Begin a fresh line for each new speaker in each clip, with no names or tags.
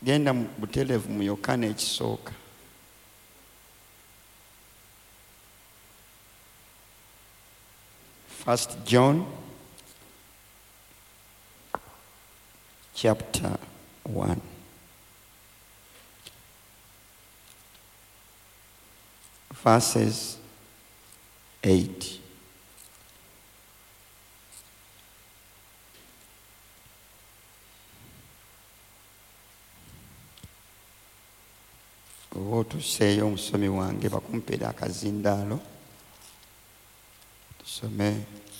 genda mu butereevu mu Yokaana ekisooka. First John chapter 1. Verses 8. Otuseeyo omusomi wange bakumpeera akazindaalo tusome.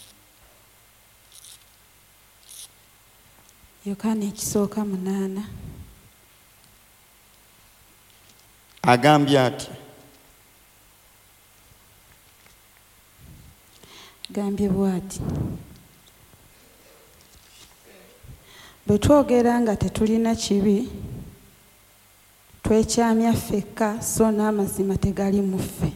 Yokaana ekisooka 8.
Agambye ati,
gambye bw'ati: bwe twogera nga tetulina kibi, twekyamya ffekka so n'amazima tegali mu ffe.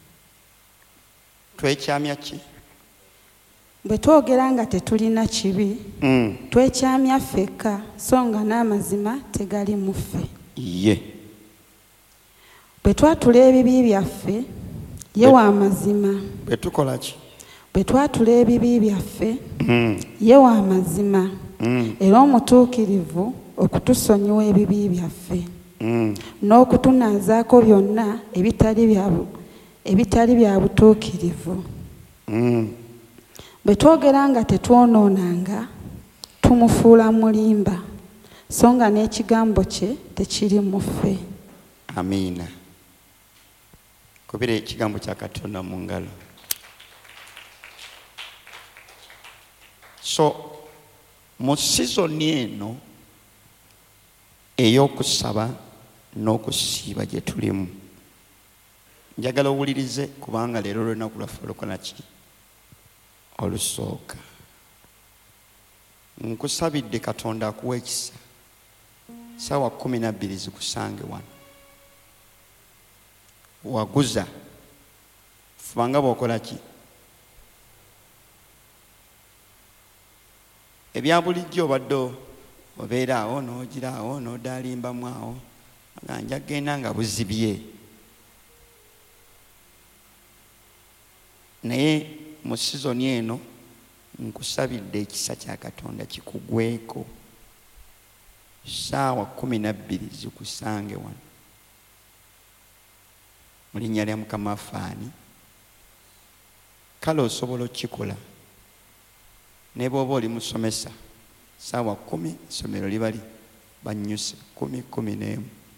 Twekyamya ki?
Bwe twogera nga tetulina kibi, twekyamya ffekka so nga n'amazima tegali mu ffe.
Ye.
Bwe twatula ebibi byaffe, ye wa mazima.
Bwe tukola ki?
Bwe twatula ebibi byaffe, ye wa mazima era omutuukirivu okutusonyiwa ebibi byaffe n'okutunaazaako byonna ebitali bya butuukirivu. Bwe twogera nga tetwonoonanga, tumufuula mulimba, so nga n'ekigambo kye tekiri mu ffe.
Amiina. Kubira ekigambo kya Katonda mu ngalo. So mu sizoni eno ey'okusaba n'okusiiba gye tulimu, njagala owulirize kubanga leero olunaku lwaffe olukola ki? Olusooka. Nkusabidde Katonda akuwa ekisa, ssaawa 12 zikusange wano. Waguza fubanga bw'okola ki? Ebya bulijjo obadde obeera awo n'ogira awo n'odaalimbamu awo nga nja genda nga buzibye. Naye mu sizoni eno nkusabidde ekisa kya Katonda kikugweko, ssaawa 12 zikusange wano. Mu linnya lya Mukama afaani, kale osobola okukikola. Ne bw'oba oli musomesa, ssaawa 10 essomero libali bannyuse 10, 11,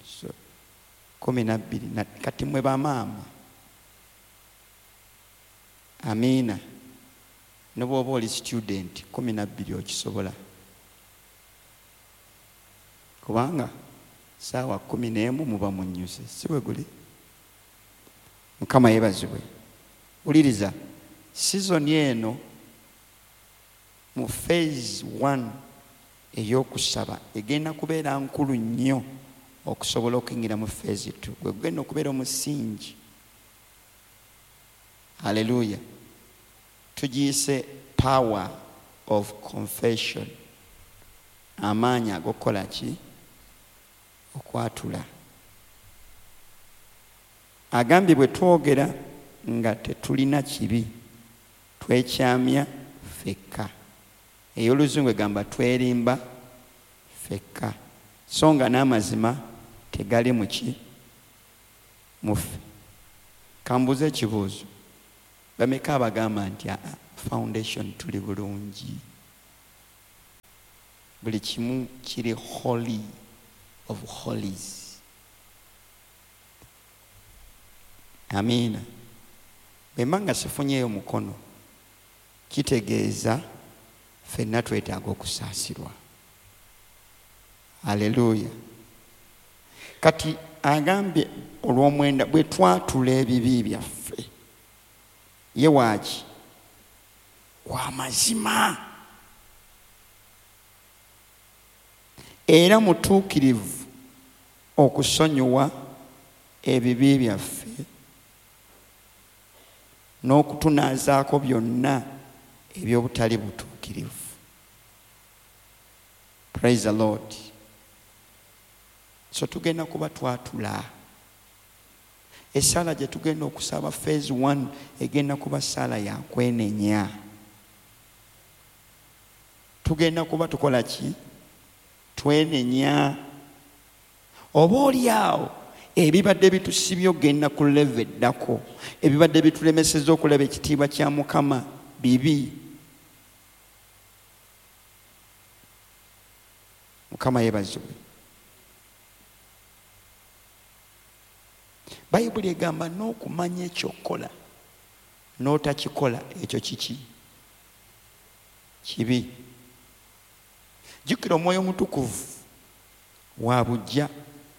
12. Kati mwe bamaama, amiina. Ne bw'oba oli student 12 okisobola, kubanga ssaawa 11 muba munnyuse, si bwe guli? Mukama yeebazibwe. Wuliriza, sizoni eno mu phase 1 ey'okusaba egenda kubeera nkulu nnyo okusobola okuyingira mu phase 2. Gwe gugenda okubeera omusingi. Haleluya. Tugiyise power of confession. Amaanyi ag'okukola ki? Okwatula. Agambye bwe twogera nga tetulina kibi, twekyamya ffekka. Ey'Oluzungu egamba twerimba ffekka, so nga n'amazima tegali mu ki? Mu ffe. Kambuze ekibuuzo, bameka abagamba nti foundation tuli bulungi, buli kimu kiri holy of holies? Amiina. Bwe mba nga sifunyeeyo mukono, kitegeeza ffenna twetaaga okusaasirwa. Haleluya. Kati agambye olw'omwenda, bwe twatula ebibi byaffe, ye waaki? Wa mazima era mutuukirivu okusonyiwa ebibi byaffe n'okutunaazaako byonna eby'obutali butuukirivu. Praise the Lord. So tugenda kuba twatula. Essala gye tugenda okusaba phase 1 egenda kuba ssala ya kwenenya. Tugenda kuba tukola ki? Twenenya. Oba oli awo ebibadde bitusibye ogenda ku level eddako, ebibadde bitulemeseza okulaba ekitiibwa kya Mukama bibi. Mukama yeebazibwe. Bayibuli egamba n'okumanya ekyokola n'otakikola ekyo kiki? Kibi. Jjukira Omwoyo Mutukuvu wa bujja.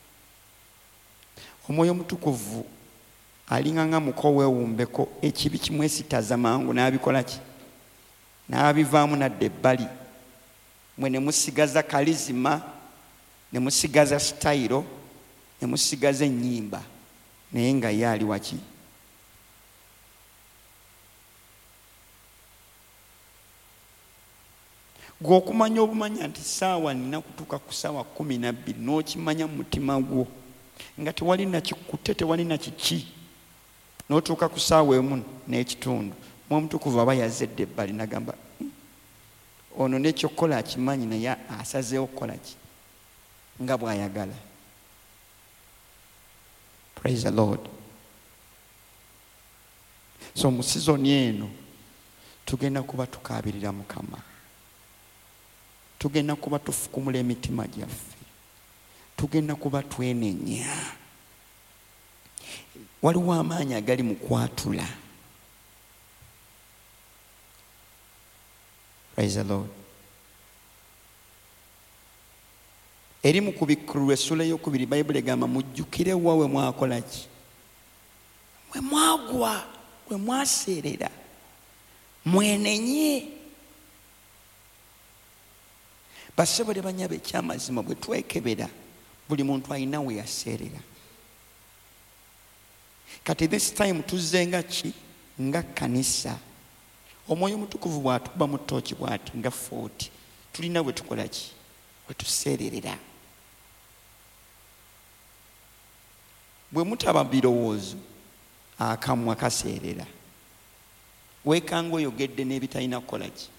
Omwoyo Mutukuvu alinga nga muko weewumbeko, ekibi kimwesitaza mangu n'abikola ki? N'abivaamu nadda ebbali. Mwe ne musigaza kalizima, ne musigaza sitayiro, ne musigaza ennyimba, naye nga ye ali waki? Gwe okumanya obumanya nti saawa nina kutuuka ku saawa 12 n'okimanya mu mutima gwo nga tewali nakikutte, tewali nakiki, n'otuuka ku saawa 1 n'ekitundu, Mwoyo Mutukuvu aba yazedde ebbali n'agamba ono n'ekyokukola akimanyi naye asazeewo okukola ki? Nga bw'ayagala. Praise the Lord. So mu sizoni eno tugenda kuba tukaabirira Mukama. Tugenda kuba tufukumula emitima gyaffe. Tugenda kuba twenenya. Waliwo amaanyi agali mu kwatula. Praise the Lord. Eri mu Kubikkulwa essula ey'okubiri Bayibuli egamba mujjukire wa we mwakola ki? Mwe mwagwa, we mwaseerera, mwenenye. Basebole banyabe ekyamazima bwe twekebera buli muntu alina we yaseerera. Kati this time tuzzenga ki? Nga kanisa. Omwoyo Mutukuvu bw'atuba mu ttooki bw'ati nga 40 tulina bwe tukola ki? Bwe tuseererera. Bwe mutaba birowoozo akamwa kaseerera. Weekanga oyogedde n'ebitalina kukola ki?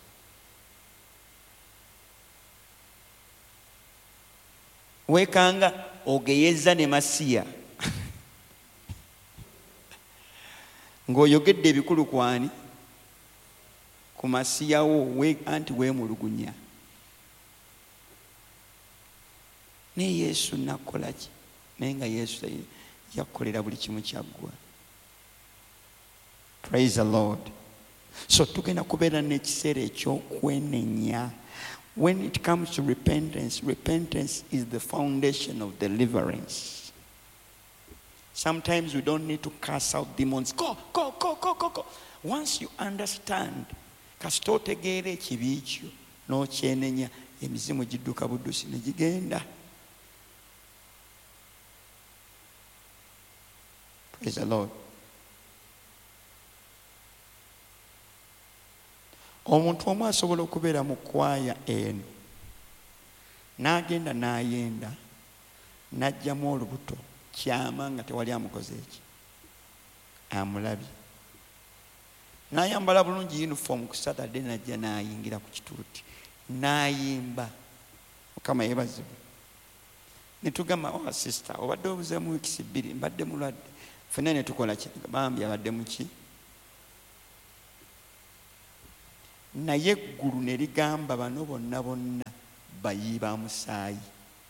Weekanga ogeyeza ne masiya ng'oyogedde ebikulu kwani? Ku masiyawo anti weemulugunya. Ne Yesu nakola ki? Naye nga Yesu yakolera buli kimu kyaggwa. Praise the Lord. So tugenda kubeera n'ekiseera eky'okwenenya. When it comes to repentance, repentance is the foundation of deliverance. Sometimes we don't need to cast out demons. Go. Once you understand, kasita otegeera ekibi ekyo n'okyenenya, emizimu gidduka buddusi ne gigenda. Praise the Lord. Omuntu omu asobola okubeera mu kwaya eno n'agenda n'ayenda n'ajjamu olubuto kyama nga tewali amukoze eki? Amulabye. N'ayambala bulungi uniform ku Saturday n'ajja n'ayingira ku kituuti n'ayimba. Mukama yeebazibwe. Ne tugamba sister obadde obuzeemu wiikisi 2 mbadde mulwadde. Ffenna ne tukola ki? Bambi abadde mu ki? Naye eggulu ne ligamba bano bonna bayiba musaayi.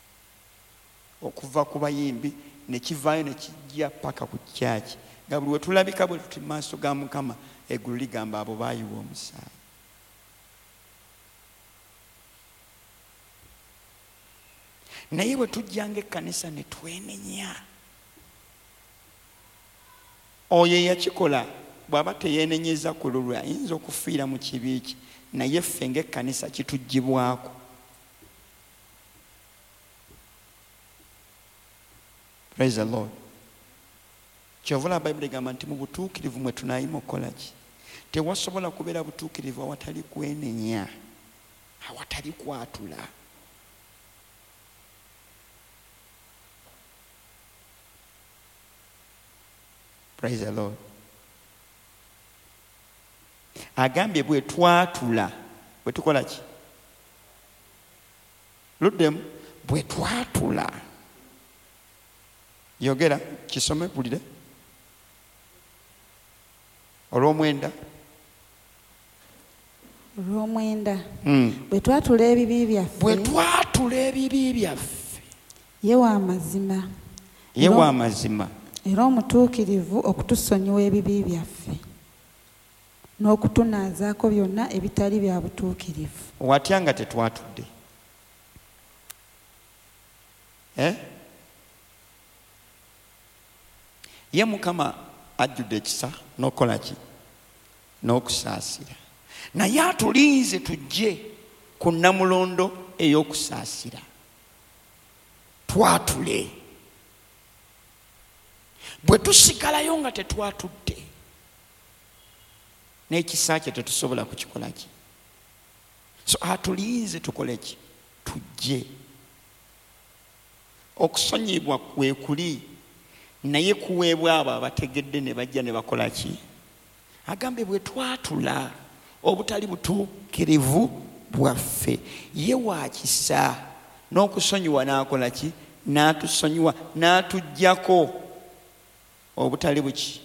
Okuva ku bayimbi ne kivaayo ne kijja paka ku kyaki. Nga buli we tulabika bwe tuti maaso ga Mukama, eggulu ligamba abo baayiwa omusaayi. Naye bwe tujjanga ekkanisa ne twenenya, oyo eyakikola bw'aba teyeenenyeza ku lulwe ayinza okufiira mu kibi kye, naye ffe ng'ekkanisa kituggyibwako. Praise the Lord. Kyovula Bayibuli egamba nti mu butuukirivu mwe tunaayima okukola ki? Tewasobola kubeera butuukirivu awatali kwenenya, awatali kwatula. Praise the Lord. Agambye bwe twatula bwe tukola ki? Luddemu bwe twatula. Yogera kisome bulire. Olw'omwenda.
Bwe twatula ebibi byaffe.
Bwe twatula ebibi byaffe.
Ye w'amazima.
Ye w'amazima.
Era omutuukirivu okutusonyiwa ebibi byaffe n'okutunaazaako byonna ebitali bya butuukirivu.
Watya nga tetwatudde? Ye Mukama ajjudde ekisa n'okola ki? N'okusaasira. Naye atulinze tujje ku nnamulondo ey'okusaasira. Twatule. Bwe tusigalayo nga tetwatudde n'ekisa kye tetusobola kukikola ki? So atulinze tukole ki? Tujje. Okusonyibwa kwe kuli, naye kuweebwa abo abategedde ne bajja ne bakola ki? Agambe bwe twatula obutali butuukirivu bwaffe, ye wa kisa n'okusonyiwa n'akola ki? N'atusonyiwa n'atuggyako obutali buki.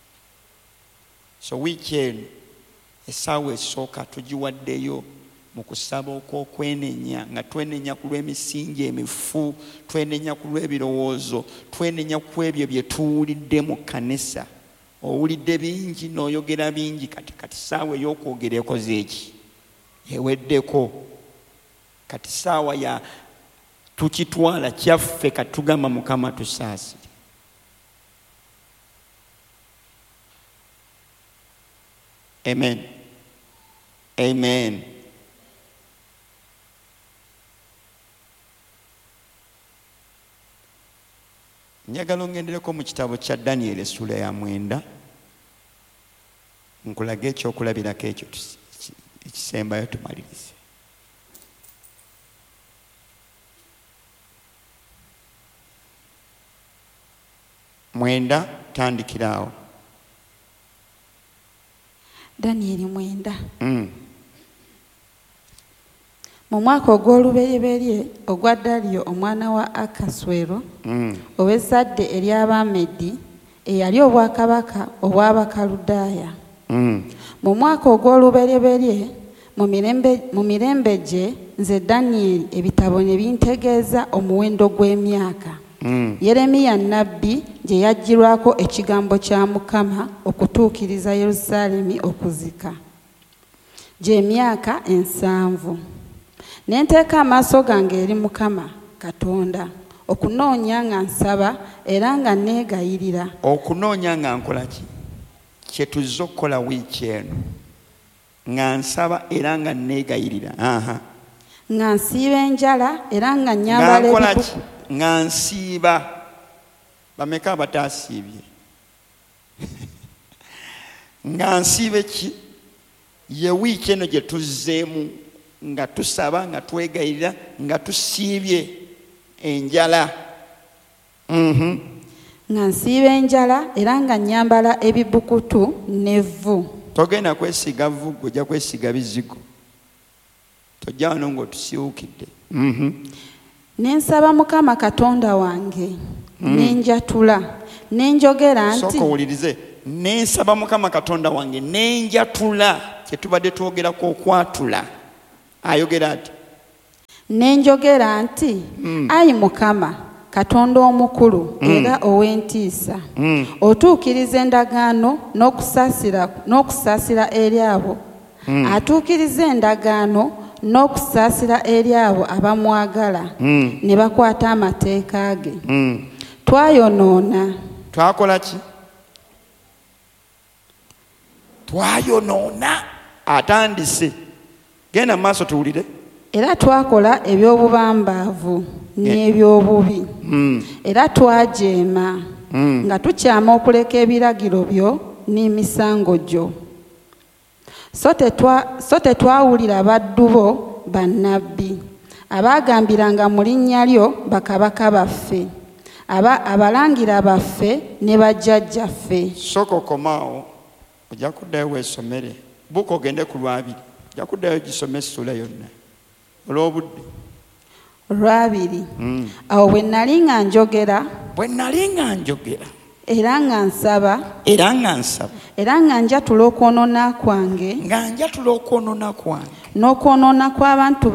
So weekend essaawa esooka tugiwaddeyo mu kusaba okw'okwenenya, nga twenenya ku lw'emisingi emifu, twenenya ku lw'ebirowoozo, twenenya ku ebyo bye tuwulidde mu kkanisa. Owulidde bingi n'oyogera bingi, kati ssaawa ey'okwogera ekoze eki? Eweddeko. Kati ssaawa ya tukitwala kyaffe katugamba Mukama tusaasire. Amen. Amen. Njagala ongendereko mu kitabo kya Daniel essula ya 9. Nkulage ekyokulabirako ekyo ekisembayo tumalirize. Mwenda tandikiraawo.
Daniel 9. Mu mwaka ogw'olubereberye ogwa Daliyo omwana wa Akaswero ow'ezzadde ery'Abamedi eyali obwakabaka obw'Abakaludaaya. Mu mwaka ogw'olubereberye mu mirembe gye nze Daniel ebitabo ne bintegeeza omuwendo gw'emyaka. Yeremiya nnabbi gye yajjirwako ekigambo kya Mukama okutuukiriza Yerusaalemi okuzika. Gy'emyaka 7. Ne nteeka amaaso gange eri Mukama Katonda okunoonya nga nsaba era nga neegayirira.
Okunoonya nga nkola ki? Kye tuzza okukola wiiki eno. Nga nsaba era nga neegayirira.
Nga nsiiba enjala era nga nyambala ebibuku.
Nga nsiiba. Bameka abataasiibye? Nga nsiibe ki? Ye wiiki eno gye tuzzeemu nga tusaba, nga twegayirira, nga tusiibye enjala.
Nga nsiiba enjala era nga nyambala ebibukutu n'evvu.
Togenda kwesiga vvu, ojja kwesiga bizigo. Tojja wano ng'otusiwukidde.
Nensaba Mukama Katonda wange, nenjatula, nenjogera nti.
Sooka owulirize. Nensaba Mukama Katonda wange, nenjatula. Kye tubadde twogerako okwatula. Ayogera ati.
Nenjogera nti, ayi Mukama, Katonda omukulu era ow'entiisa, otuukiriza endagaano n'okusaasira eri abo. Atuukiriza endagaano n'okusaasira eri abo abamwagala ne bakwata amateeka ge. Twayonoona.
Twakola ki? Twayonoona. Atandise. Genda maaso tuwulire.
Era twakola eby'obubambaavu n'eby'obubi. Era twajeema nga tukyama okuleka ebiragiro byo n'emisango gyo. So tetwawulira baddu bo bannabbi abaagambiranga mu linnya lyo bakabaka baffe, abalangira baffe ne bajjajjaffe.
Soko komaawo ojja kuddayo weesomere buuka ogende ku Lwabiri ojja kuddayo gisome essula yonna olw'obudde.
Olwabiri. Awo bwe nnali nga njogera era nga nsaba era nga njatula okwonoona kwange n'okwonoona kw'abantu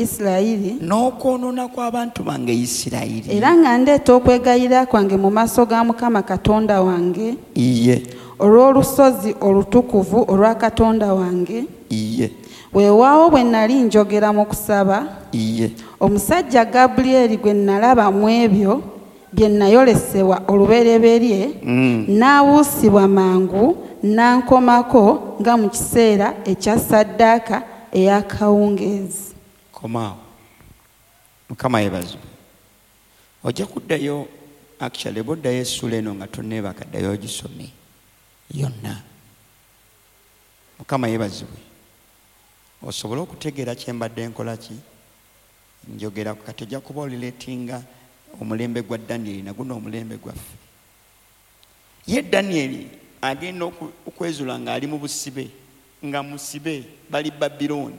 bange Isirayiri era nga ndeeta okwegayirira kwange mu maaso ga Mukama Katonda wange olw'olusozi olutukuvu olwa Katonda wange. Weewaawo bwe nnali njogera mu kusaba omusajja Gabulyeri gwe nalaba mu ebyo bye nayolesebwa olubereberye n'abuusibwa mangu n'ankomako nga mu kiseera ekya ssaddaaka ey'akawungeezi.
Komaawo Mukama yeebazibwe. Ojja kuddayo actually boddayo essula eno nga tonneebaka ddayo gisome yonna. Mukama yeebazibwe. Osobola okutegeera kye mbadde nkola ki njogera kati ojja kuba olireetinga omulembe gwa Danyeri naguno omulembe gwaffe. Ye Danyeri agenda okwezula ng'ali mu busibe nga musibe bali Babilooni.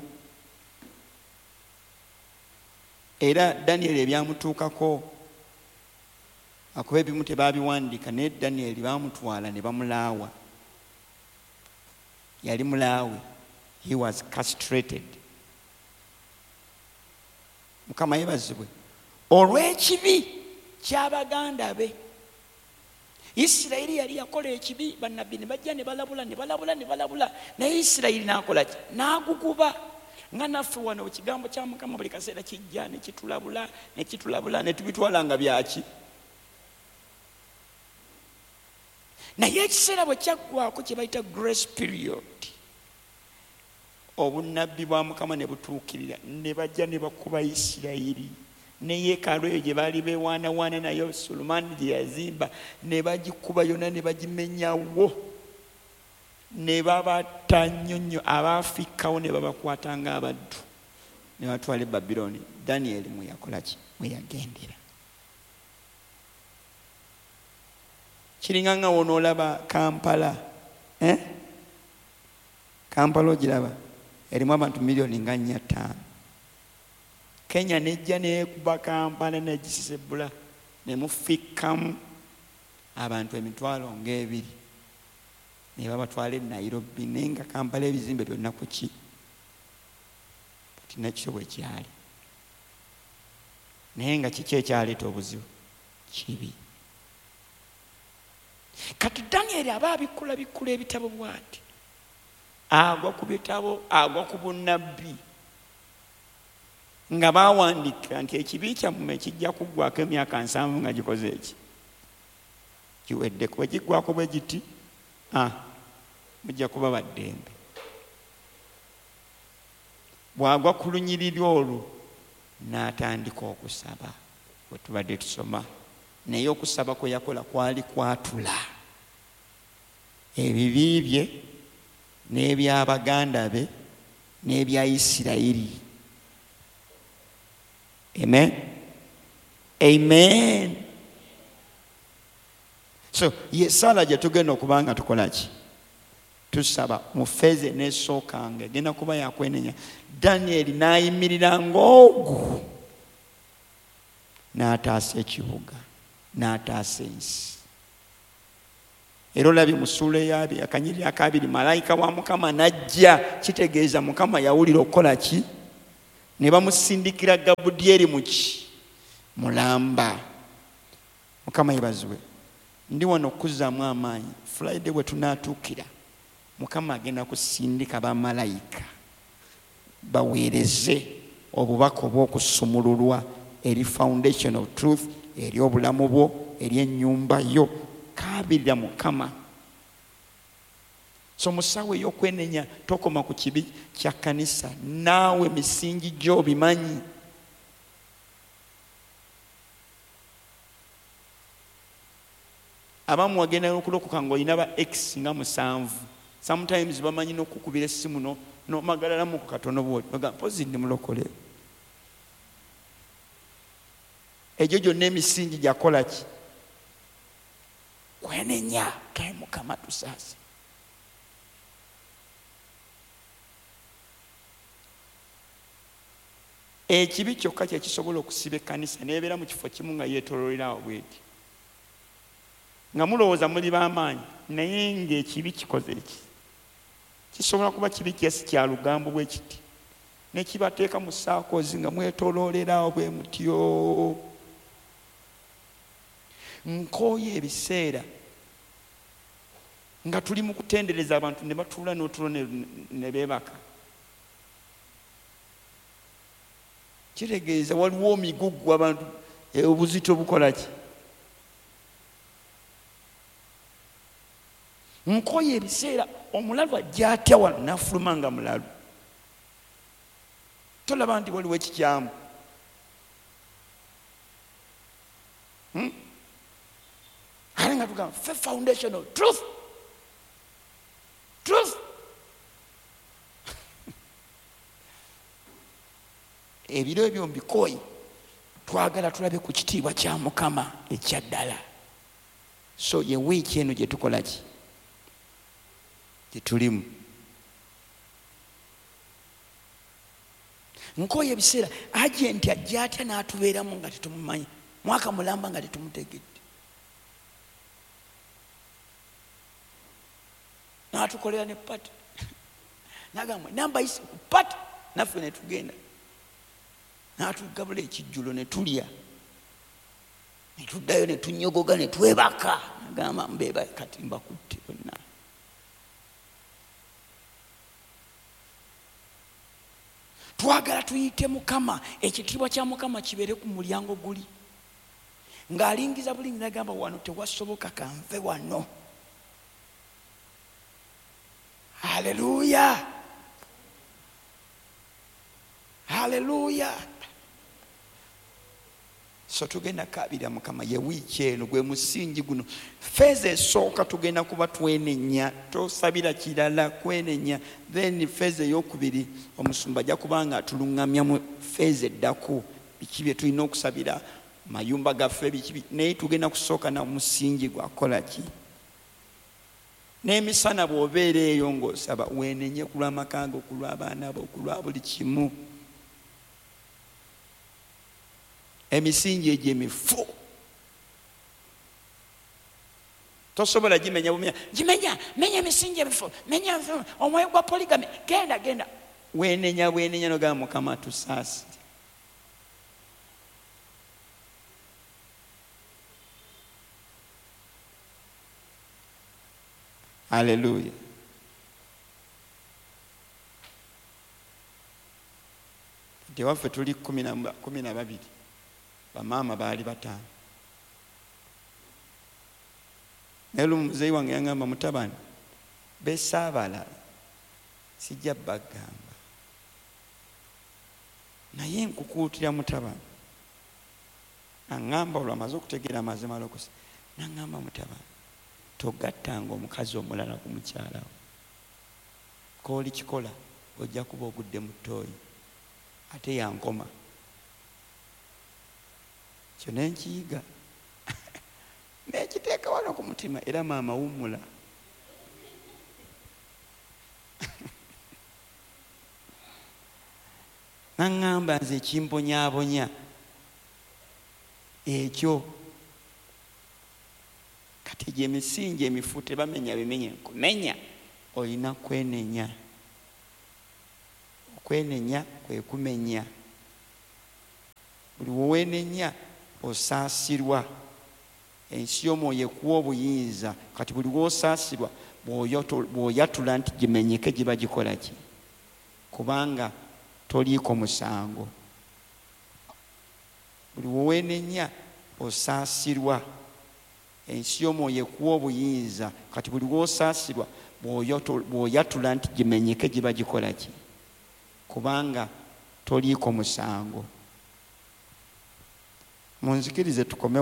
Era Danyeri ebyamutuukako akuba ebimu tebaabiwandiika naye Danyeri baamutwala ne bamulaawa. Yali mulaawe. He was castrated. Mukama yeebazibwe. Olw'ekibi ky'abaganda be Isirayiri yali yakola ekibi bannabbi ne bajja ne balabula naye Isirayiri n'akola ki n'aguguba nga naffe wano ekigambo kya Mukama buli kaseera kijja ne kitulabula ne tubitwala nga byaki. Naye ekiseera bwe kyaggwako kye bayita grace period obunnabbi bwa Mukama ne butuukirira ne bajja ne bakuba Isirayiri ne yeekaalu eyo gye baali beewaanawaana nayo Sulemaani gye yazimba ne bagikuba yonna ne bagimenyawo ne babatta nnyonnyo abaafikkawo ne babakwata ng'abaddu ne batwala e Babilooni. Danyeri mwe yakola ki mwe yagendera. Kiringa nga wonoolaba Kampala Kampala ogiraba erimu abantu miliyoni nga 4-5. Kenya nejja neekuba Kampala negisisebula ne mufikkamu abantu emitwalo ng'ebiri ne babatwala e Nairobi naye nga Kampala ebizimbe byonna ku ki kati nakyo bwe kyali naye nga kiki ekyaleeta obuzibu kibi. Kati Danyeri aba bikkula ebitabo bw'ati agwa ku bitabo agwa ku bunnabbi nga baawandika nti ekibi kyammwe kijja kuggwako emyaka 7 nga gikoze eki kiwedde kuba kiggwako bwe giti mujja kuba baddembe. Bw'agwa ku lunyiriri olwo n'atandika okusaba bwe tubadde tusoma naye okusaba kwe yakola kwali kwatula ebibi bye n'ebyabaganda be n'ebya Isirayiri. Amen. So ye sala gye tugenda okuba nga tukola ki tusaba mu feeze n'esookanga egenda kuba yakwenenya. Danyeri n'ayimirira ng'ogu n'ataasa ekibuga n'ataasa ensi. Era olabye mu ssuula ey'abiri akanyiriri akabiri malayika wa Mukama n'ajja kitegeeza Mukama yawulira okukola ki ne bamusindikira Gabudyeri muki mulamba. Mukama yeebazibwe. Ndi wano okuzzaamu amaanyi Friday bwe tunaatuukira Mukama agenda kusindika bamalayika baweereze obubaka obw'okusumululwa eri foundation of truth eri obulamu bwo eri ennyumba yo kaabirira Mukama. So musawe ey'okwenenya tokoma ku kibi kya kanisa naawe misingi gyo bimanyi. Abamu wagenda n'okulokoka ng'olina ba X nga 7 sometimes bamanyi n'okukubira essimu n'omagalalamu ku katono bwoti bagamba mpozi ndi mulokole. Egyo gyonna emisingi gyakola ki kwenenya kae Mukama tusaase. Ekibi kyokka kye kisobola okusiba ekkanisa nebeera mu kifo kimu nga yeetooloolerawo bweti nga mulowooza muli b'amaanyi, naye ng'ekibi kikoze eki kisobola kuba kibi kyesi kya lugambo bwe kiti ne kibateeka mu saakozi nga mwetooloolerawo bwe mutyo. Nkooye ebiseera nga tuli mu kutendereza abantu ne batuula n'otulo ne beebaka. Kitegeeza waliwo omigugu abantu obuzito bukola ki? Nkooye ebiseera omulalu ajja atya wano n'afuluma nga mulalu. Tolaba nti waliwo ekikyamu. Ate nga tugamba fe foundation of truth. Ebiro ebyo mbikooyi twagala tulabe ku kitiibwa kya Mukama ekya ddala. So ye wiiki eno gye tukola ki? Gye tulimu. Nkooye ebiseera agenti ajja atya n'atubeeramu nga tetumumanyi, mwaka mulamba nga tetumutegedde, n'atukolera ne pati n'agamba namba isi ku pati, naffe ne tugenda n'atugabula ekijjulo ne tulya ne tuddayo ne tunyogoga ne twebaka. Nagamba mbeeba kati mbakutte bonna. Twagala tuyite Mukama, ekitiibwa kya Mukama kibeere ku mulyango guli ng'alingiza bulingi n'agamba wano tewasoboka kanve wano. Haleluya, haleluya. So tugenda kabira Mukama ye wiiki eno gwe musingi guno. Feeza esooka tugenda kuba twenenya, tosabira kirala, kwenenya. Then feeza ey'okubiri omusumba ajja kubanga atuluŋŋamya mu feeza eddako biki bye tulina okusabira mayumba gaffe biki, naye tugenda kusooka na musingi gwakola ki. N'emisana bw'obeera eyo ng'osaba wenenye ku lw'amaka go, ku lw'abaana bo, ku lwa buli kimu. Emisingi egyo emifu tosobola gimenya bumenya. Menya emisingi emifu, menya omwoyo gwa poligami, genda wenenya nogamba Mukama tusaasire. Haleluya. Tewaffe tuli 12 bamaama baali 5. Naye muzeeyi wange yangamba mutabani besaabala sijja bagamba, naye nkukuutira mutabani. Aŋŋamba olwo amaze okutegeera amazima lokosa, n'aŋŋamba mutabani togattanga omukazi omulala ku mukyalawo, kooli kikola ojja kuba ogudde mu ttooyi ate yankoma. Kyo nenkiyiga nekiteeka wano ku mutima, era maama wummula. Naŋŋamba nze ekimbonyaabonya ekyo kati gye misingi emifu tebamenya bimenye nkumenya, olina kwenenya. Okwenenya kwe kumenya. Buli wowenenya osaasirwa. Ensi y'omwoyo ekuwa obuyinza, kati buli wosaasirwa bw'oyatula nti gimenyeke giba gikola ki? Kubanga toliiko musango. Buli wowenenya osaasirwa. Ensi y'omwoyo ekuwa obuyinza, kati buli wosaasirwa bw'oyatula nti gimenyeke giba gikola ki? Kubanga toliiko musango. Munzikirize tukome.